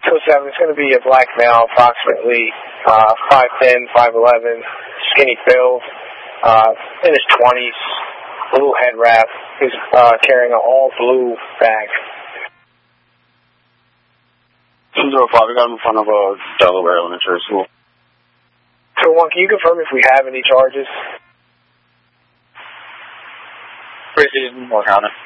207, it's going to be a black male, approximately 5'10", 5'11", skinny build, in his 20s, blue head wrap. He's carrying an all-blue bag. 205, we got him in front of Delaware Elementary School. 201, can you confirm if we have any charges? Precision, we'll count it.